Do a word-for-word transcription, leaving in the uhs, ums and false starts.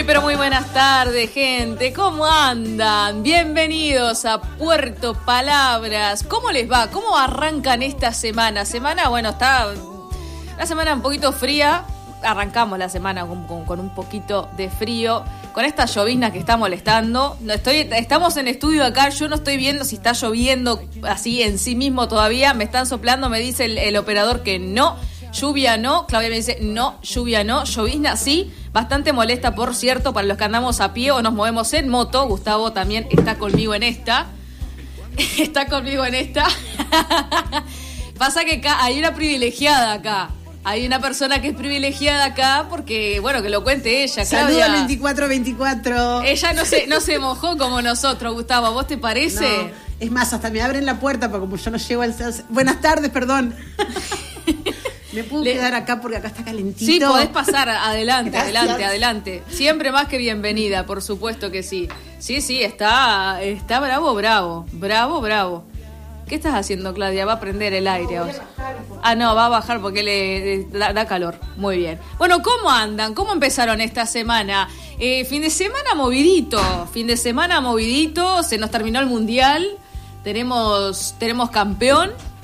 pero muy buenas tardes, gente. ¿Cómo andan? Bienvenidos a Puerto Palabras. ¿Cómo les va? ¿Cómo arrancan esta semana? Semana, bueno, está una semana un poquito fría. Arrancamos la semana con, con, con un poquito de frío, con esta llovizna que está molestando. No estoy, estamos en estudio acá, yo no estoy viendo si está lloviendo así en sí mismo todavía. Me están soplando, me dice el, el operador que no. Lluvia no, Claudia me dice no, lluvia no, llovizna sí, bastante molesta por cierto para los que andamos a pie o nos movemos en moto. Gustavo también está conmigo en esta, está conmigo en esta. Pasa que acá hay una privilegiada acá, hay una persona que es privilegiada acá porque, bueno, que lo cuente ella, Claudia. Saludos al veinticuatro veinticuatro. Ella no se, no se mojó como nosotros, Gustavo, ¿vos te parece? No, es más, hasta me abren la puerta porque como yo no llego al... Buenas tardes, perdón. ¿Me puedo Le... quedar acá porque acá está calentito? Sí, podés pasar. Adelante, adelante, adelante. Siempre más que bienvenida, por supuesto que sí. Sí, sí, está, está bravo, bravo. Bravo, bravo. ¿Qué estás haciendo, Claudia? Va a prender el aire. O sea. Ah, no, va a bajar porque le, le da, da calor. Muy bien. Bueno, ¿cómo andan? ¿Cómo empezaron esta semana? Eh, fin de semana movidito. Fin de semana movidito. Se nos terminó el Mundial. Tenemos, tenemos campeón.